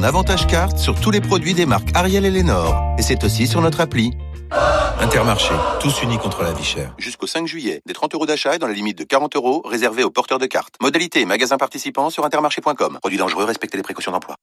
avantage carte sur tous les produits des marques Ariel et Lénore. Et c'est aussi sur notre appli. Intermarché, tous unis contre la vie chère. Jusqu'au 5 juillet, des 30 € d'achat et dans la limite de 40 € réservés aux porteurs de cartes. Modalité et magasins participants sur intermarché.com. Produits dangereux, respectez les précautions d'emploi.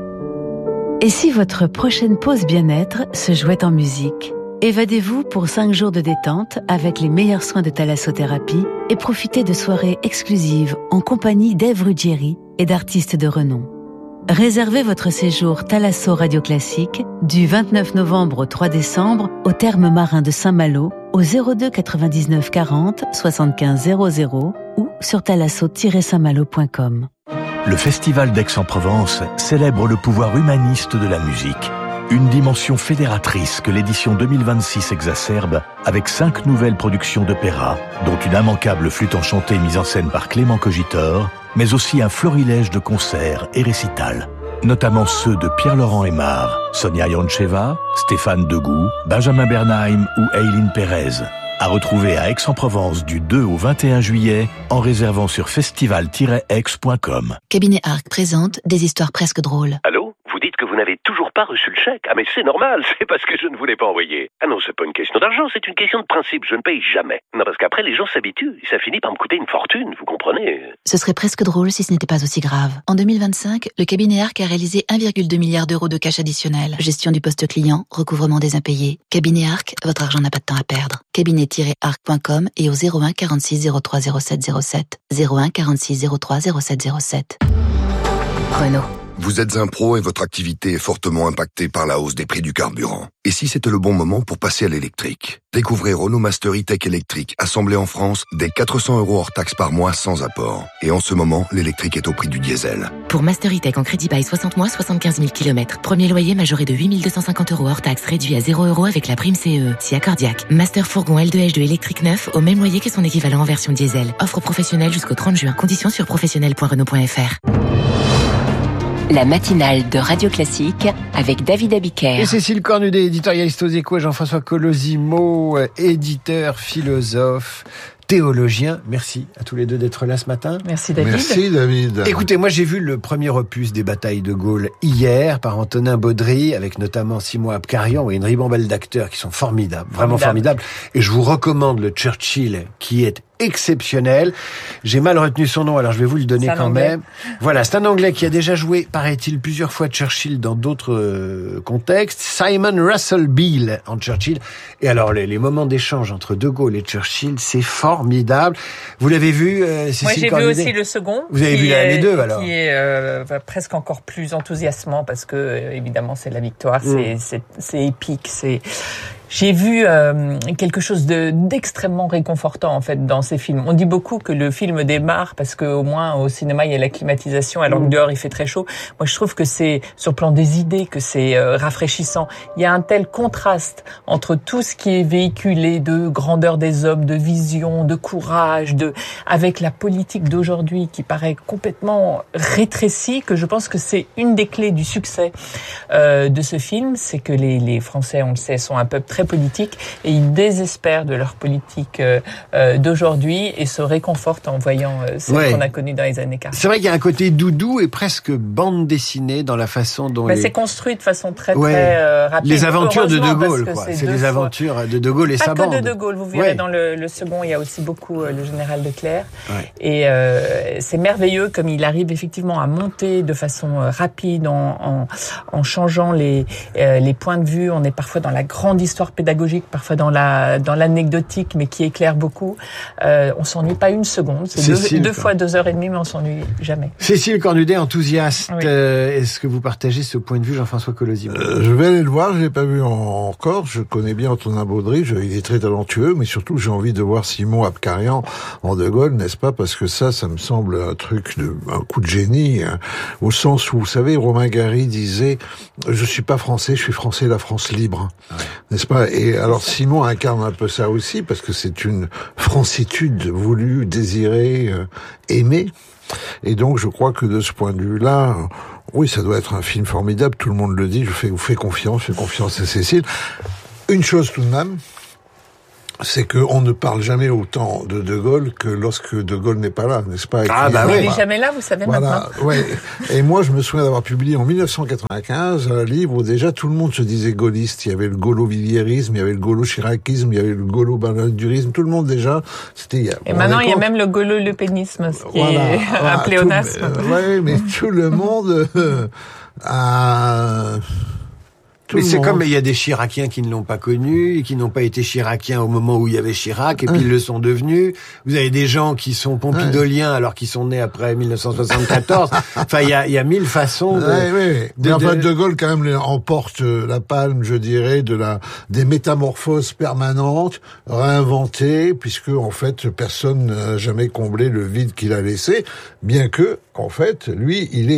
Et si votre prochaine pause bien-être se jouait en musique ? Évadez-vous pour 5 jours de détente avec les meilleurs soins de thalassothérapie et profitez de soirées exclusives en compagnie d'Ève Ruggieri et d'artistes de renom. Réservez votre séjour Thalasso Radio Classique du 29 novembre au 3 décembre au Thermes Marins de Saint-Malo au 02 99 40 75 00 ou sur thalasso-saintmalo.com. Le Festival d'Aix-en-Provence célèbre le pouvoir humaniste de la musique. Une dimension fédératrice que l'édition 2026 exacerbe avec 5 nouvelles productions d'opéra, dont une immanquable flûte enchantée mise en scène par Clément Cogitor, mais aussi un florilège de concerts et récitals, notamment ceux de Pierre-Laurent Aimard, Sonia Yoncheva, Stéphane Degout, Benjamin Bernheim ou Eileen Pérez. À retrouver à Aix-en-Provence du 2 au 21 juillet en réservant sur festival-aix.com. Cabinet Arc présente des histoires presque drôles. Allô ? Vous dites que vous n'avez toujours pas reçu le chèque. Ah mais c'est normal, c'est parce que je ne vous l'ai pas envoyé. Ah non, c'est pas une question d'argent, c'est une question de principe. Je ne paye jamais. Non, parce qu'après les gens s'habituent. Ça finit par me coûter une fortune, vous comprenez ? Ce serait presque drôle si ce n'était pas aussi grave. En 2025, le cabinet Arc a réalisé 1,2 milliard d'euros de cash additionnel. Gestion du poste client, recouvrement des impayés. Cabinet Arc, votre argent n'a pas de temps à perdre. Cabinet-arc.com et au 01 46 03 07 07. 01 46 03 07 07. Renault. Vous êtes un pro et votre activité est fortement impactée par la hausse des prix du carburant. Et si c'était le bon moment pour passer à l'électrique ? Découvrez Renault Master E-Tech électrique, assemblé en France, dès 400 € hors taxe par mois sans apport. Et en ce moment, l'électrique est au prix du diesel. Pour Master E-Tech en crédit bail 60 mois, 75 000 km. Premier loyer majoré de 8 250 € hors taxe, réduit à 0 € avec la prime CE. Si accordiaque. Master fourgon L2H2 électrique neuf, au même loyer que son équivalent en version diesel. Offre professionnelle jusqu'au 30 juin. Conditions sur professionnel.renault.fr. La matinale de Radio Classique avec David Abiker. Et Cécile Cornudet, éditorialiste aux Échos, et Jean-François Colosimo, éditeur, philosophe, théologien. Merci à tous les deux d'être là ce matin. Merci David. Merci David. Écoutez, moi j'ai vu le premier opus des batailles de Gaulle hier par Antonin Baudry, avec notamment Simon Abkarian et une ribambelle d'acteurs qui sont formidables, vraiment formidables. Et je vous recommande le Churchill qui est exceptionnel. J'ai mal retenu son nom, alors je vais vous le donner quand même. Voilà, c'est un Anglais qui a déjà joué, paraît-il, plusieurs fois Churchill dans d'autres contextes. Simon Russell Beale en Churchill. Et alors, les moments d'échange entre De Gaulle et Churchill, c'est formidable. Vous l'avez vu, Cécile Moi, j'ai Cornudet ? vu aussi le second. Vous avez vu les deux, alors ? Qui est presque encore plus enthousiasmant parce que, évidemment, c'est la victoire, c'est épique, J'ai vu quelque chose d'extrêmement réconfortant en fait dans ces films. On dit beaucoup que le film démarre parce que au moins au cinéma il y a la climatisation alors que dehors il fait très chaud. Moi je trouve que c'est sur le plan des idées que c'est rafraîchissant. Il y a un tel contraste entre tout ce qui est véhiculé de grandeur des hommes, de vision, de courage, avec la politique d'aujourd'hui qui paraît complètement rétrécie, que je pense que c'est une des clés du succès de ce film, c'est que les Français, on le sait, sont un peuple très politique et ils désespèrent de leur politique d'aujourd'hui et se réconfortent en voyant ce qu'on a connu dans les années 40. C'est vrai qu'il y a un côté doudou et presque bande dessinée dans la façon dont c'est construit de façon très rapide. Les aventures de De Gaulle, quoi. C'est les aventures de De Gaulle et sa bande. Pas que de De Gaulle, vous verrez dans le second, il y a aussi beaucoup le général Leclerc. Et c'est merveilleux comme il arrive effectivement à monter de façon rapide en changeant les points de vue. On est parfois dans la grande histoire pédagogique, parfois dans l'anecdotique, mais qui éclaire beaucoup. On s'ennuie pas une seconde. C'est deux fois 2h30, mais on s'ennuie jamais. Cécile Cornudet, enthousiaste. Oui. Est-ce que vous partagez ce point de vue, Jean-François Colosimo ? Je vais aller le voir. Je l'ai pas vu encore. Je connais bien Antonin Baudry. Il est très talentueux, mais surtout j'ai envie de voir Simon Abkarian en De Gaulle, n'est-ce pas ? Parce que ça me semble un coup de génie, hein, au sens où, vous savez, Romain Gary disait « Je suis pas français, je suis français, la France libre ». N'est-ce pas ? Et alors Simon incarne un peu ça aussi, parce que c'est une francitude voulue, désirée, aimée. Et donc je crois que de ce point de vue-là, oui, ça doit être un film formidable, tout le monde le dit, je vous fais confiance à Cécile. Une chose tout de même, c'est qu'on ne parle jamais autant de De Gaulle que lorsque De Gaulle n'est pas là, n'est-ce pas? Il n'est jamais là, vous savez maintenant. Ouais. Et moi, je me souviens d'avoir publié en 1995 un livre où déjà tout le monde se disait gaulliste. Il y avait le gaulo-villiérisme, il y avait le gaulo-chiracisme, il y avait le gaulo-banadurisme. Tout le monde déjà, c'était... Et maintenant, il y a même le gaulo-lepénisme, ce qui est un pléonasme. Oui, mais tout le monde a... Mais c'est comme il y a des Chiraciens qui ne l'ont pas connu, et qui n'ont pas été Chiraciens au moment où il y avait Chirac, et puis ils le sont devenus. Vous avez des gens qui sont pompidoliens alors qu'ils sont nés après 1974. Enfin, il y a mille façons de... Mais en fait, De Gaulle quand même emporte la palme, je dirais, des métamorphoses permanentes, réinventées, puisque en fait personne n'a jamais comblé le vide qu'il a laissé, bien que en fait, lui, il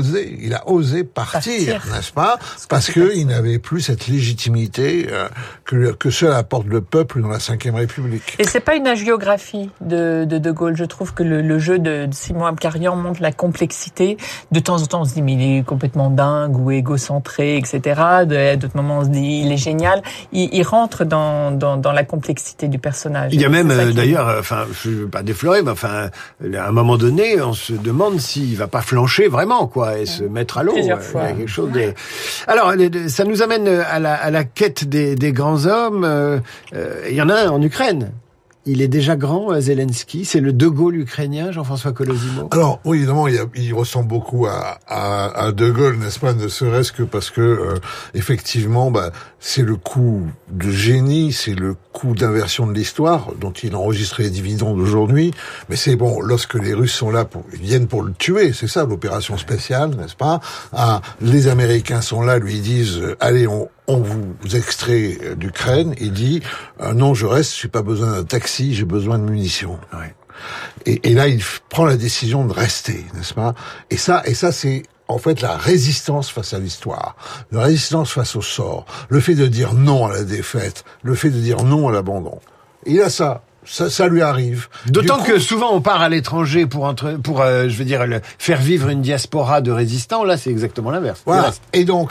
a osé partir. N'est-ce pas? Parce que il n'avait plus cette légitimité que seul apporte le peuple dans la Ve République. Et c'est pas une hagiographie de Gaulle. Je trouve que le jeu de Simon Abkarian montre la complexité. De temps en temps, on se dit mais il est complètement dingue ou égocentré, etc. D'autres moments, on se dit il est génial. Il rentre dans la complexité du personnage. Il y a même d'ailleurs, enfin, je veux pas déflorer, mais enfin, à un moment donné, on se demande s'il va pas flancher vraiment, quoi, et se mettre à l'eau. Plusieurs fois. Il y a quelque chose des... Alors, ça nous amène à la quête des grands hommes. Il y en a un en Ukraine. Il est déjà grand, Zelensky. C'est le De Gaulle ukrainien, Jean-François Colosimo. Alors, oui, évidemment, il ressemble beaucoup à De Gaulle, n'est-ce pas? Ne serait-ce que parce que, effectivement, c'est le coup de génie, c'est le coup d'inversion de l'histoire, dont il enregistre les dividendes aujourd'hui. Mais c'est bon, lorsque les Russes sont là ils viennent pour le tuer, c'est ça, l'opération spéciale, n'est-ce pas? Les Américains sont là, lui disent, allez, on vous extrait d'Ukraine. Il dit, non, je reste, j'ai pas besoin d'un taxi, j'ai besoin de munitions. Ouais. Et là, il prend la décision de rester, n'est-ce pas? Et ça, c'est en fait la résistance face à l'histoire, la résistance face au sort, le fait de dire non à la défaite, le fait de dire non à l'abandon. Il a ça. Ça lui arrive. D'autant que souvent on part à l'étranger pour je veux dire, faire vivre une diaspora de résistants. Là, c'est exactement l'inverse. Voilà. Et donc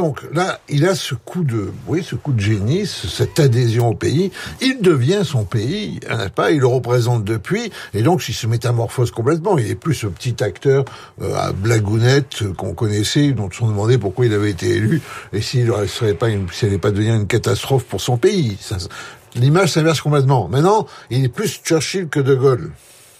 là, il a ce coup de génie, cette adhésion au pays. Il devient son pays, n'est-ce pas? Il le représente depuis, et donc il se métamorphose complètement. Il est plus ce petit acteur à blagounette qu'on connaissait, dont on se demandait pourquoi il avait été élu et s'il n'allait pas devenir une catastrophe pour son pays. L'image s'inverse complètement. Maintenant, il est plus Churchill que De Gaulle.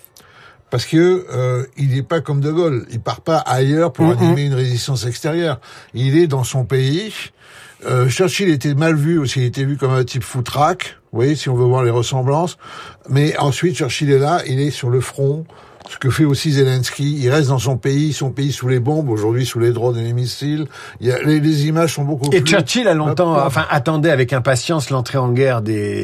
Parce que il n'est pas comme De Gaulle. Il part pas ailleurs pour animer une résistance extérieure. Il est dans son pays. Churchill était mal vu aussi. Il était vu comme un type foutraque. Vous voyez, si on veut voir les ressemblances. Mais ensuite, Churchill est là. Il est sur le front. Ce que fait aussi Zelensky, il reste dans son pays sous les bombes, aujourd'hui sous les drones et les missiles. Les images sont beaucoup plus... Et Churchill a longtemps, attendait avec impatience l'entrée en guerre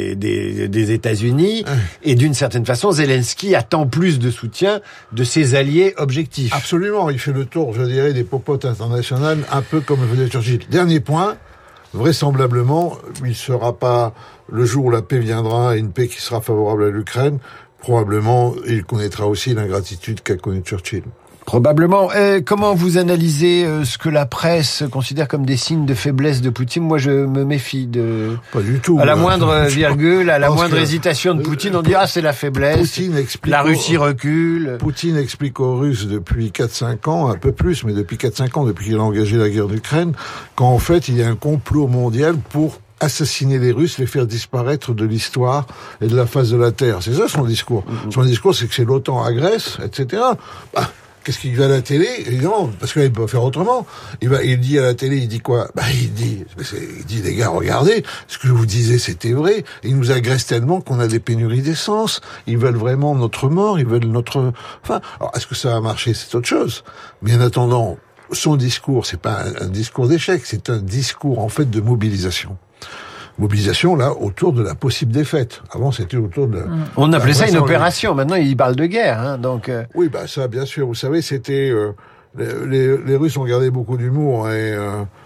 des États-Unis. Et d'une certaine façon, Zelensky attend plus de soutien de ses alliés objectifs. Absolument, il fait le tour, je dirais, des popotes internationales, un peu comme le faisait Churchill. Dernier point, vraisemblablement, il sera pas le jour où la paix viendra, et une paix qui sera favorable à l'Ukraine. Probablement, il connaîtra aussi l'ingratitude qu'a connue Churchill. Probablement. Comment vous analysez ce que la presse considère comme des signes de faiblesse de Poutine? Moi, je me méfie de... Pas du tout. À la moindre virgule, à la moindre hésitation de Poutine, on dira c'est la faiblesse. La Russie recule. Poutine explique aux Russes depuis 4-5 ans, un peu plus, mais depuis 4-5 ans, depuis qu'il a engagé la guerre d'Ukraine, qu'en fait, il y a un complot mondial pour assassiner les Russes, les faire disparaître de l'histoire et de la face de la Terre. C'est ça son discours. Son discours, c'est que c'est l'OTAN agresse, etc. Qu'est-ce qu'il va à la télé? Évidemment, parce qu'il peut pas faire autrement. Il dit à la télé, il dit quoi? Il dit, les gars, regardez, ce que je vous disais, c'était vrai. Ils nous agressent tellement qu'on a des pénuries d'essence. Ils veulent vraiment notre mort, ils veulent notre... alors, est-ce que ça va marcher? C'est autre chose. Mais en attendant, son discours, c'est pas un discours d'échec, c'est un discours, en fait, de mobilisation. Mobilisation, là, autour de la possible défaite. Avant, c'était autour de... On appelait ça une opération. Maintenant, ils parlent de guerre, donc... Oui, ça, bien sûr. Vous savez, c'était... les Russes ont gardé beaucoup d'humour, et...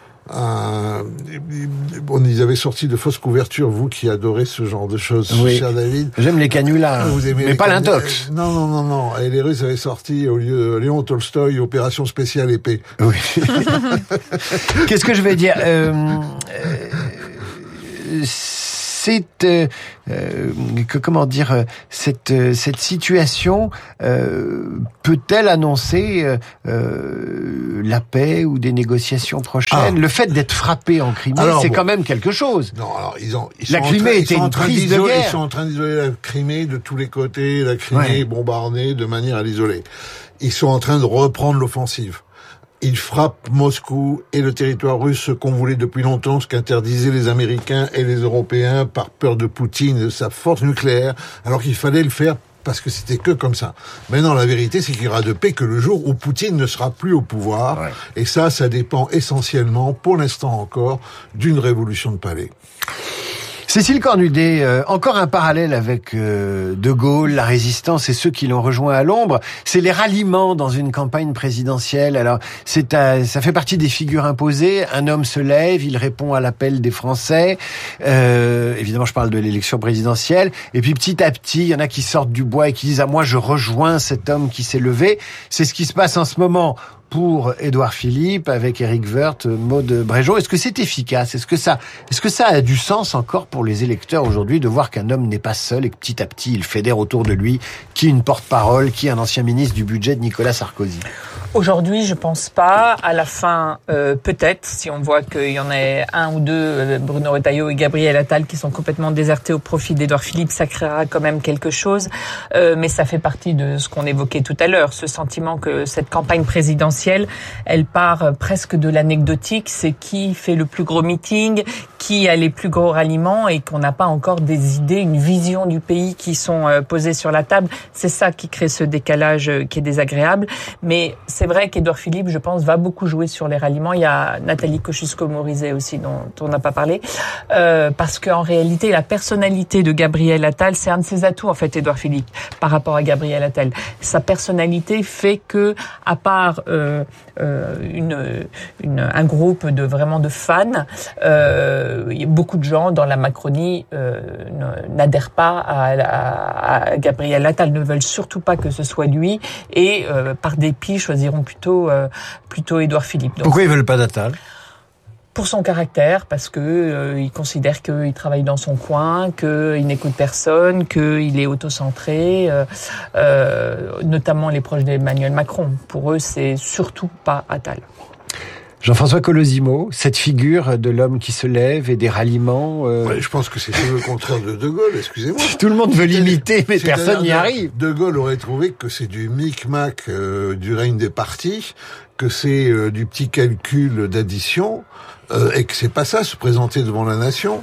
ils avaient sorti de fausses couvertures, vous qui adorez ce genre de choses, cher David. J'aime les canulars, mais pas l'intox. Non. Et les Russes avaient sorti, au lieu de Léon Tolstoï, Opération spéciale épée. Oui. Qu'est-ce que je vais dire cette situation peut-elle annoncer la paix ou des négociations prochaines? Le fait d'être frappé en Crimée, c'est quand même quelque chose. Non, alors la Crimée était une prise de guerre. Ils sont en train d'isoler la Crimée de tous les côtés, la Crimée est bombardée de manière à l'isoler. Ils sont en train de reprendre l'offensive. Ils frappent Moscou et le territoire russe, ce qu'on voulait depuis longtemps, ce qu'interdisaient les Américains et les Européens par peur de Poutine, de sa force nucléaire, alors qu'il fallait le faire parce que c'était que comme ça. Maintenant, la vérité, c'est qu'il y aura de paix que le jour où Poutine ne sera plus au pouvoir. Ouais. Et ça dépend essentiellement, pour l'instant encore, d'une révolution de palais. Cécile Cornudet, encore un parallèle avec De Gaulle, la résistance et ceux qui l'ont rejoint à l'ombre, c'est les ralliements dans une campagne présidentielle. Alors, ça fait partie des figures imposées. Un homme se lève, il répond à l'appel des Français. Évidemment, je parle de l'élection présidentielle. Et puis, petit à petit, il y en a qui sortent du bois et qui disent « Ah, moi, je rejoins cet homme qui s'est levé ». C'est ce qui se passe en ce moment pour Édouard Philippe, avec Éric Woerth, Maude Bréjon. Est-ce que c'est efficace? Est-ce que ça a du sens encore pour les électeurs aujourd'hui de voir qu'un homme n'est pas seul et que petit à petit il fédère autour de lui qui une porte-parole, qui un ancien ministre du budget de Nicolas Sarkozy? Aujourd'hui, je pense pas. À la fin, peut-être, si on voit qu'il y en a un ou deux, Bruno Retailleau et Gabriel Attal, qui sont complètement désertés au profit d'Édouard Philippe, ça créera quand même quelque chose. Mais ça fait partie de ce qu'on évoquait tout à l'heure, ce sentiment que cette campagne présidentielle, elle part presque de l'anecdotique. C'est qui fait le plus gros meeting, qui a les plus gros ralliements, et qu'on n'a pas encore des idées, une vision du pays qui sont posées sur la table. C'est ça qui crée ce décalage qui est désagréable. Mais c'est vrai qu'Édouard Philippe, je pense, va beaucoup jouer sur les ralliements. Il y a Nathalie Kosciusko-Morizet aussi, dont on n'a pas parlé. Parce qu'en réalité, la personnalité de Gabriel Attal, c'est un de ses atouts, en fait, Édouard Philippe, par rapport à Gabriel Attal. Sa personnalité fait que, à part un groupe de fans, beaucoup de gens dans la Macronie n'adhèrent pas à Gabriel Attal, ne veulent surtout pas que ce soit lui, et par dépit choisiront plutôt Édouard Philippe. Donc, pourquoi ils veulent pas d'Attal? Pour son caractère, parce que il considère qu'il travaille dans son coin, qu'il n'écoute personne, qu'il est autocentré, notamment les proches d'Emmanuel Macron. Pour eux, c'est surtout pas Attal. Jean-François Colosimo, cette figure de l'homme qui se lève et des ralliements... Ouais, je pense que c'est le contraire de De Gaulle, excusez-moi. Tout le monde veut l'imiter, mais personne n'y arrive. De Gaulle aurait trouvé que c'est du micmac du règne des partis, que c'est du petit calcul d'addition, et que c'est pas ça, se présenter devant la nation.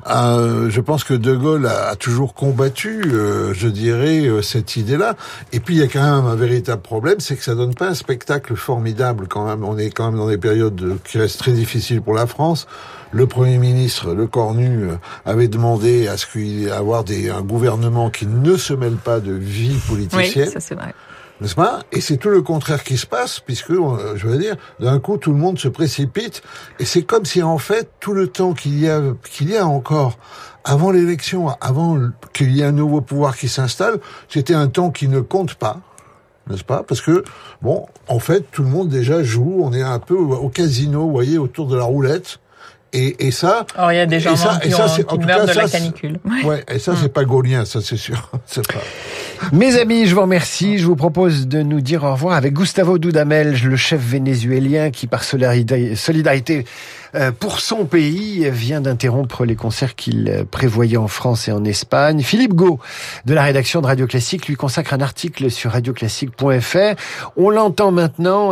Je pense que De Gaulle a toujours combattu, je dirais, cette idée-là. Et puis il y a quand même un véritable problème, c'est que ça donne pas un spectacle formidable quand même. On est quand même dans des périodes qui restent très difficiles pour la France. Le Premier ministre, le Cornu, avait demandé à ce qu'il y ait un gouvernement qui ne se mêle pas de vie politicienne. Oui, ça c'est vrai. N'est-ce pas? Et c'est tout le contraire qui se passe, puisque, je veux dire, d'un coup, tout le monde se précipite, et c'est comme si, en fait, tout le temps qu'il y a encore, avant l'élection, avant qu'il y ait un nouveau pouvoir qui s'installe, c'était un temps qui ne compte pas, n'est-ce pas? Parce que, bon, en fait, tout le monde déjà joue, on est un peu au casino, vous voyez, autour de la roulette. Et ça. Alors, il y a des gens qui meurent de la canicule. Ouais, et ça, c'est pas gaulien, ça, c'est sûr. C'est pas. Mes amis, je vous remercie. Je vous propose de nous dire au revoir avec Gustavo Dudamel, le chef vénézuélien qui, par solidarité pour son pays, vient d'interrompre les concerts qu'il prévoyait en France et en Espagne. Philippe Gau, de la rédaction de Radio Classique, lui consacre un article sur radioclassique.fr. On l'entend maintenant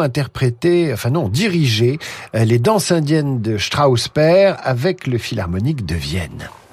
diriger les danses indiennes de Strauss-Peer avec le Philharmonique de Vienne.